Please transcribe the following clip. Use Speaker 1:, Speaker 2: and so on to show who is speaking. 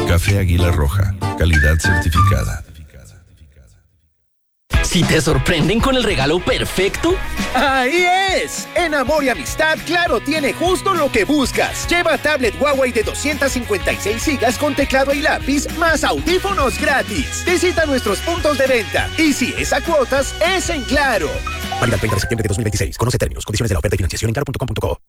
Speaker 1: Café Águila Roja, calidad certificada.
Speaker 2: ¿Si te sorprenden con el regalo perfecto?
Speaker 3: ¡Ahí es! En Amor y Amistad, Claro tiene justo lo que buscas. Lleva tablet Huawei de 256 GB con teclado y lápiz, más audífonos gratis. Visita nuestros puntos de venta. Y si es a cuotas, es en Claro.
Speaker 4: Válida el 30 de septiembre de 2026. Conoce términos, condiciones de la oferta y financiación en claro.com.co.